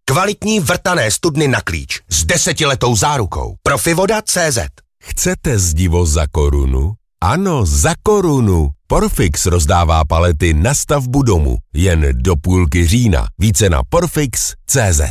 Kvalitní vrtané studny na klíč s 10letou zárukou. Profivoda.cz. Chcete zdivo za korunu? Ano, za korunu. Porfix rozdává palety na stavbu domu. Jen do půlky října. Více na porfix.cz.